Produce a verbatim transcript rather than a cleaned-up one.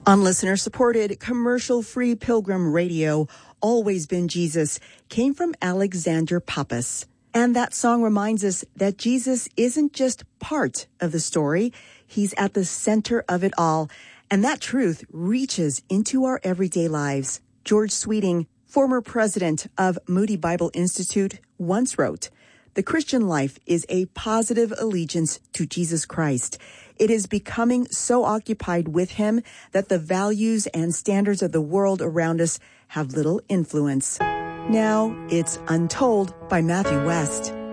On listener-supported, commercial-free Pilgrim Radio, Always Been Jesus, came from Alexander Pappas. And that song reminds us that Jesus isn't just part of the story. He's at the center of it all. And that truth reaches into our everyday lives. George Sweeting, former president of Moody Bible Institute, once wrote, "The Christian life is a positive allegiance to Jesus Christ. It is becoming so occupied with him that the values and standards of the world around us have little influence." Now, it's Untold by Matthew West.